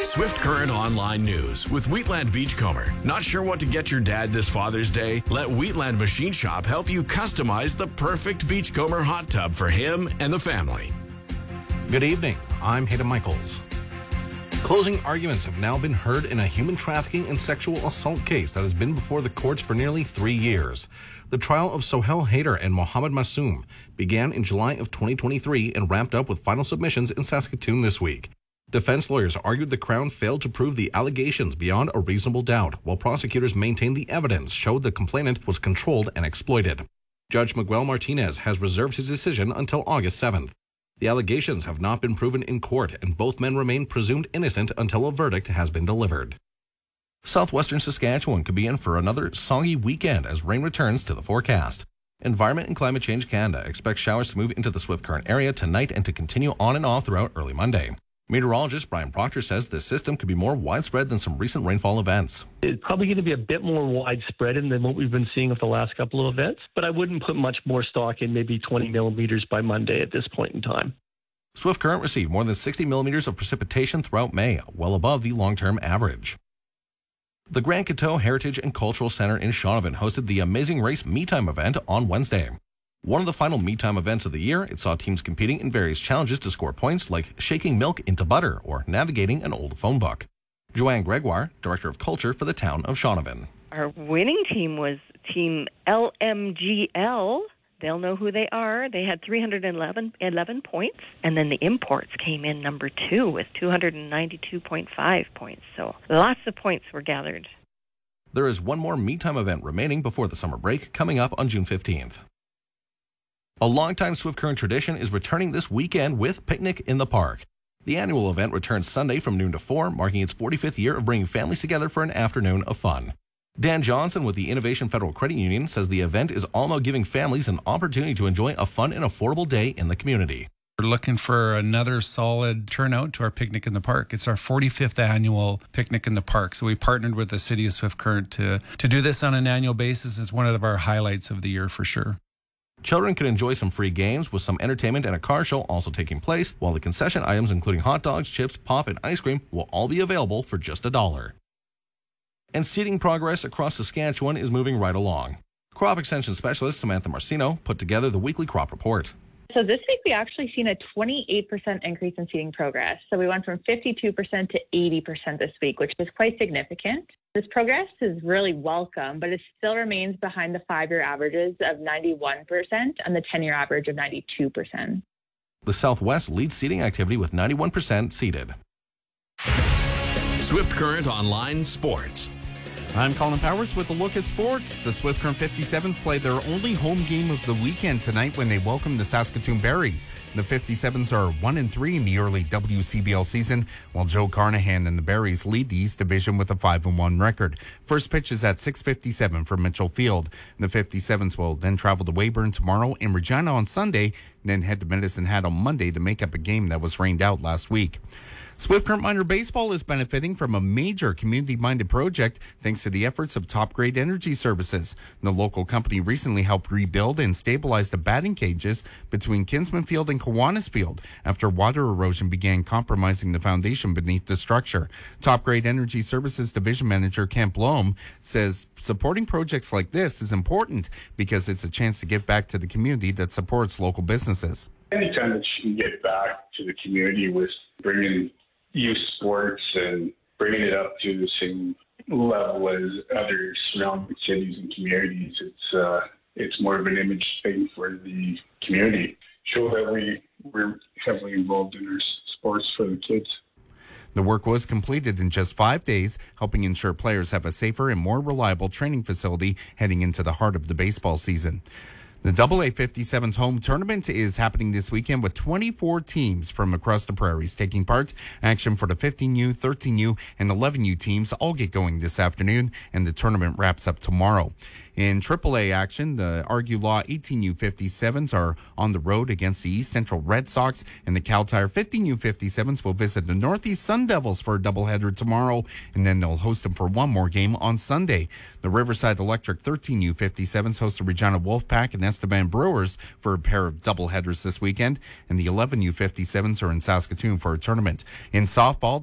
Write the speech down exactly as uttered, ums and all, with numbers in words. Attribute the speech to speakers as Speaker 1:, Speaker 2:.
Speaker 1: Swift Current Online News with Wheatland Beachcomber. Not sure what to get your dad this Father's Day? Let Wheatland Machine Shop help you customize the perfect beachcomber hot tub for him and the family.
Speaker 2: Good evening. I'm Hayden Michaels. Closing arguments have now been heard in a human trafficking and sexual assault case that has been before the courts for nearly three years. The trial of Sohel Haider and Mohammed Massoum began in July of twenty twenty-three and wrapped up with final submissions in Saskatoon this week. Defense lawyers argued the Crown failed to prove the allegations beyond a reasonable doubt, while prosecutors maintained the evidence showed the complainant was controlled and exploited. Judge Miguel Martinez has reserved his decision until August seventh. The allegations have not been proven in court, and both men remain presumed innocent until a verdict has been delivered. Southwestern Saskatchewan could be in for another soggy weekend as rain returns to the forecast. Environment and Climate Change Canada expects showers to move into the Swift Current area tonight and to continue on and off throughout early Monday. Meteorologist Brian Proctor says this system could be more widespread than some recent rainfall events.
Speaker 3: It's probably going to be a bit more widespread than what we've been seeing with the last couple of events, but I wouldn't put much more stock in maybe twenty millimeters by Monday at this point in time.
Speaker 2: Swift Current received more than sixty millimeters of precipitation throughout May, well above the long-term average. The Grand Coteau Heritage and Cultural Centre in Shaunavon hosted the Amazing Race Me Time event on Wednesday. One of the final Me Time events of the year, it saw teams competing in various challenges to score points like shaking milk into butter or navigating an old phone book. Joanne Gregoire, Director of Culture for the town of Shaunavon.
Speaker 4: Our winning team was Team L M G L. They'll know who they are. They had three hundred eleven, eleven points, and then the imports came in number two with two hundred ninety-two point five points. So lots of points were gathered.
Speaker 2: There is one more Me Time event remaining before the summer break, coming up on June fifteenth. A longtime Swift Current tradition is returning this weekend with Picnic in the Park. The annual event returns Sunday from noon to four, marking its forty-fifth year of bringing families together for an afternoon of fun. Dan Johnson with the Innovation Federal Credit Union says the event is all about giving families an opportunity to enjoy a fun and affordable day in the community.
Speaker 5: We're looking for another solid turnout to our Picnic in the Park. It's our forty-fifth annual Picnic in the Park. So we partnered with the City of Swift Current to, to do this on an annual basis. It's one of our highlights of the year for sure.
Speaker 2: Children can enjoy some free games with some entertainment and a car show also taking place, while the concession items including hot dogs, chips, pop, and ice cream will all be available for just a dollar. And seeding progress across Saskatchewan is moving right along. Crop Extension Specialist Samantha Marcino put together the weekly crop report.
Speaker 6: So this week we actually seen a twenty-eight percent increase in seeding progress. So we went from fifty-two percent to eighty percent this week, which is quite significant. This progress is really welcome, but it still remains behind the five-year averages of ninety-one percent and the ten-year average of ninety-two percent.
Speaker 2: The Southwest leads seeding activity with ninety-one percent seeded.
Speaker 1: Swift Current Online Sports.
Speaker 7: I'm Colin Powers with a look at sports. The Swift Current fifty-sevens play their only home game of the weekend tonight when they welcome the Saskatoon Berries. The fifty-sevens are one and three in the early W C B L season, while Joe Carnahan and the Berries lead the East Division with a five and one record. First pitch is at six fifty-seven from Mitchell Field. The fifty-sevens will then travel to Weyburn tomorrow and Regina on Sunday, then head to Medicine Hat on Monday to make up a game that was rained out last week. Swift Current Minor Baseball is benefiting from a major community-minded project thanks to the efforts of Top Grade Energy Services. The local company recently helped rebuild and stabilize the batting cages between Kinsman Field and Kiwanis Field after water erosion began compromising the foundation beneath the structure. Top Grade Energy Services Division Manager Kent Blom says supporting projects like this is important because it's a chance to give back to the community that supports local businesses.
Speaker 8: Anytime that you can get back to the community with bringing youth sports and bringing it up to the same level as other surrounding cities and communities, it's uh, it's more of an image thing for the community. Show that we, we're heavily involved in our sports for the kids.
Speaker 7: The work was completed in just five days, helping ensure players have a safer and more reliable training facility heading into the heart of the baseball season. The double A fifty-sevens home tournament is happening this weekend with twenty-four teams from across the prairies taking part. Action for the fifteen U, thirteen U, and eleven U teams all get going this afternoon, and the tournament wraps up tomorrow. In triple A action, the Argue Law eighteen U fifty-sevens are on the road against the East Central Red Sox, and the Cal Tire fifteen U fifty-sevens will visit the Northeast Sun Devils for a doubleheader tomorrow, and then they'll host them for one more game on Sunday. The Riverside Electric thirteen U fifty-sevens host the Regina Wolfpack and Estevan Brewers for a pair of doubleheaders this weekend, and the eleven U fifty-sevens are in Saskatoon for a tournament. In softball,